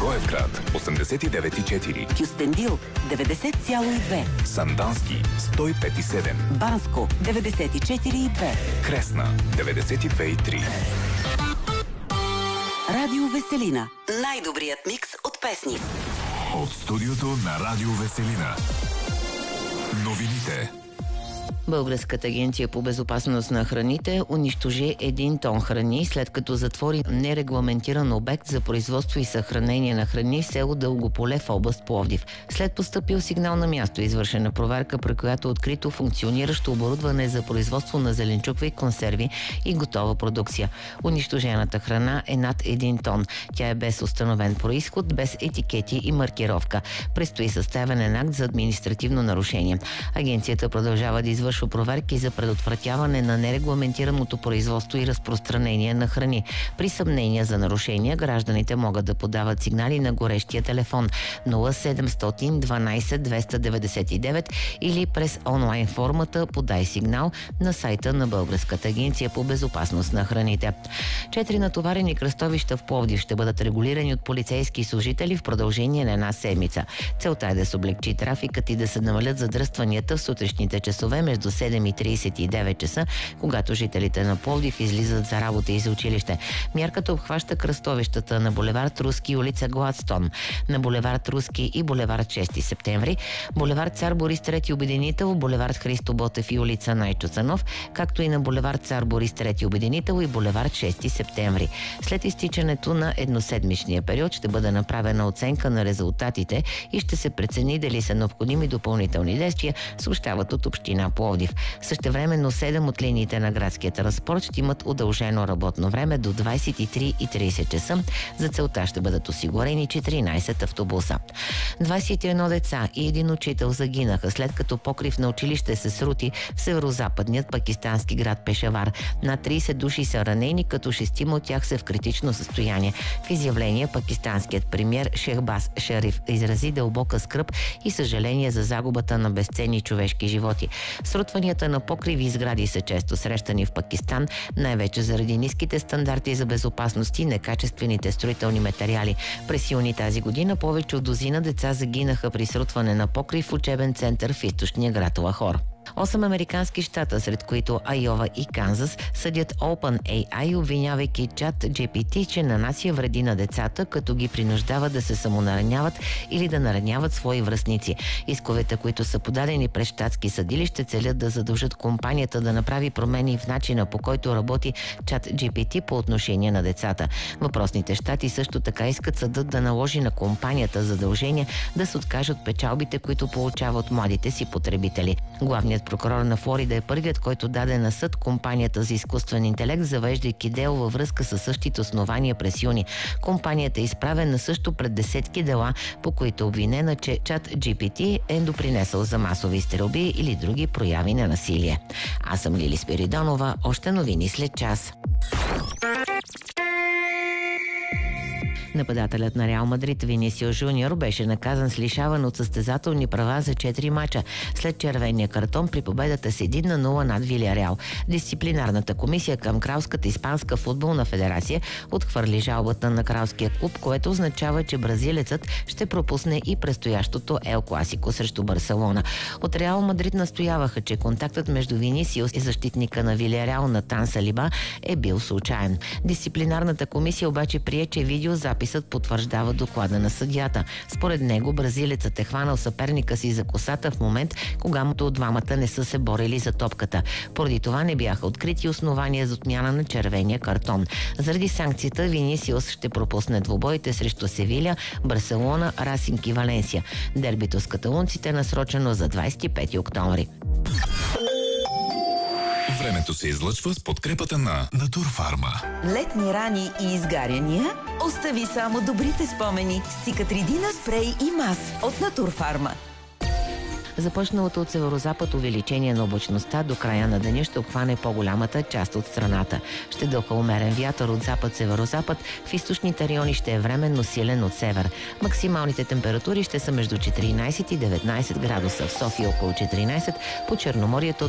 Благоевград 89,4, Кюстендил 90,2, Сандански 105,7, Банско 94,2, Кресна 92,3. Радио Веселина. Най-добрият микс от песни. От студиото на Радио Веселина. Новините. Българската агенция по безопасност на храните унищожи 1 тон храни, след като затвори нерегламентиран обект за производство и съхранение на храни в село Дългополе в област Пловдив. След постъпил сигнал на място, извършена проверка, при която открито функциониращо оборудване за производство на зеленчукви консерви и готова продукция. Унищожената храна е над 1 тон. Тя е без установен произход, без етикети и маркировка. Предстои съставяне на акт за административно нарушение. Агенцията продължава да извършва проверки за предотвратяване на нерегламентираното производство и разпространение на храни. При съмнения за нарушения, гражданите могат да подават сигнали на горещия телефон 0700 12 299 или през онлайн формата "Подай сигнал" на сайта на Българската агенция по безопасност на храните. 4 натоварени кръстовища в Пловдив ще бъдат регулирани от полицейски служители в продължение на 1 седмица. Целта е да се облегчи трафикът и да се намалят задръстванията в сутрешните часове между 7:30 и 9 часа, когато жителите на Пловдив излизат за работа и за училище. Мярката обхваща кръстовищата на булевард Руски и улица Гладстон, на булевард Руски и булевард 6 септември, булевард Цар Борис III Обединител, булевард Христо Ботев и улица Найчо Цанов, както и на булевард Цар Борис III Обединител и булевард 6 септември. След изтичането на едноседмичния период ще бъде направена оценка на резултатите и ще се прецени дали са необходими допълнителни действия, съобщават от община Пловдив. Същевременно 7 от линиите на градския транспорт ще имат удължено работно време до 23:30 часа. За целта ще бъдат осигурени 14 автобуса. 21 деца и 1 учител загинаха, след като покрив на училище се срути в северозападният пакистански град Пешавар. Над 30 души са ранени, като 6 от тях са в критично състояние. В изявление пакистанският премиер Шехбаз Шариф изрази дълбока скръб и съжаление за загубата на безценни човешки животи. Срутванията на покриви и сгради са често срещани в Пакистан, най-вече заради ниските стандарти за безопасност и некачествените строителни материали. През юни тази година повече от дозина деца загинаха при срутване на покрив в учебен център в източния град Лахор. 8 американски щата, сред които Айова и Канзас, съдят OpenAI, обвинявайки ChatGPT, че нанася вреди на децата, като ги принуждава да се самонараняват или да нараняват свои връстници. Исковете, които са подадени през щатски съдилища, целят да задължат компанията да направи промени в начина, по който работи ChatGPT по отношение на децата. Въпросните щати също така искат съдът да наложи на компанията задължения да се откажат печалбите, които получава от младите си потребители. Главният прокурор на Флорида е първият, който даде на съд компанията за изкуствен интелект, завеждайки дело във връзка с същите основания през юни. Компанията е изправена също пред десетки дела, по които е обвинена, че ChatGPT е допринесъл за масови стрелби или други прояви на насилие. Аз съм Лили Спиридонова. Още новини след час. Нападателят на Реал Мадрид Винисио Жуниор беше наказан с лишаване от състезателни права за 4 мача след червения картон при победата с 1-0 над Вилиареал. Дисциплинарната комисия към Кралската испанска футболна федерация отхвърли жалбата на кралския клуб, което означава, че бразилецът ще пропусне и предстоящото Ел Класико срещу Барселона. От Реал Мадрид настояваха, че контактът между Винисиус и защитника на Вилиареал Натан Салиба е бил случайен. Дисциплинарната комисия обаче прие, че видеозаписът потвърждава доклада на съдията. Според него бразилецът е хванал съперника си за косата в момент, когато двамата не са се борили за топката. Поради това не бяха открити основания за отмяна на червения картон. Заради санкцията Винисиус ще пропусне двубоите срещу Севиля, Барселона, Расинг и Валенсия. Дербито с каталунците е насрочено за 25 октомври. Времето се излъчва с подкрепата на Натурфарма. Летни рани и изгаряния? Остави само добрите спомени с Цикатридина спрей и мас от Натурфарма. Започналото от северозапад увеличение на облачността до края на деня ще обхване по-голямата част от страната. Ще дъха умерен вятър от запад-северозапад, в източните райони ще е временно силен от север. Максималните температури ще са между 14 и 19 градуса, в София около 14, по Черноморието